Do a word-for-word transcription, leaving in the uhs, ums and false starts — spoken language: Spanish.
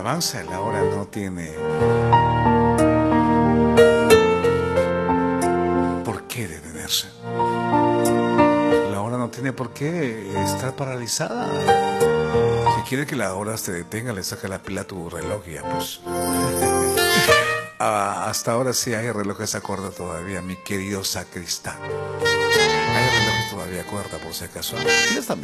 alabanza, la hora no tiene por qué detenerse. La hora no tiene por qué estar paralizada. Si quiere que la hora se detenga, le saca la pila a tu reloj y ya pues. Ah, hasta ahora sí hay relojes a cuerda todavía, mi querido sacristán. Hay relojes todavía a cuerda, por si acaso. Tienes también.